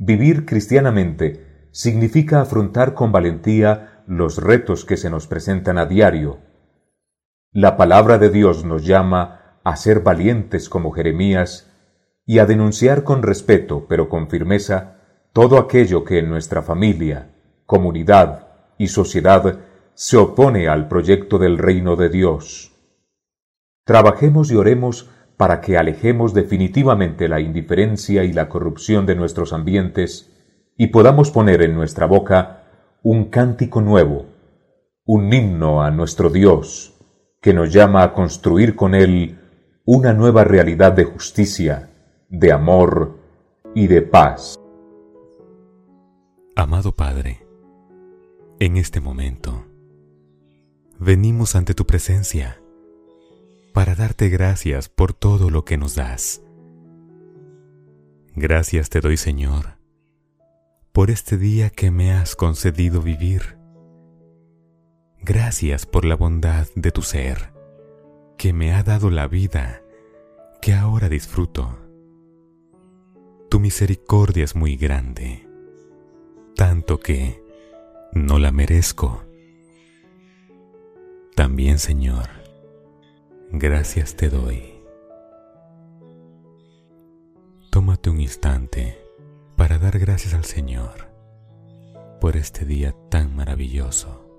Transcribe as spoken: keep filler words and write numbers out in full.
Vivir cristianamente significa afrontar con valentía los retos que se nos presentan a diario. La palabra de Dios nos llama a ser valientes como Jeremías y a denunciar con respeto, pero con firmeza, todo aquello que en nuestra familia, comunidad y sociedad se opone al proyecto del reino de Dios. Trabajemos y oremos para que alejemos definitivamente la indiferencia y la corrupción de nuestros ambientes y podamos poner en nuestra boca un cántico nuevo, un himno a nuestro Dios, que nos llama a construir con Él una nueva realidad de justicia, de amor y de paz. Amado Padre, en este momento, venimos ante tu presencia para darte gracias por todo lo que nos das. Gracias te doy, Señor, por este día que me has concedido vivir. Gracias por la bondad de tu ser, que me ha dado la vida que ahora disfruto. Tu misericordia es muy grande, tanto que no la merezco. También, Señor, gracias te doy. Tómate un instante para dar gracias al Señor por este día tan maravilloso.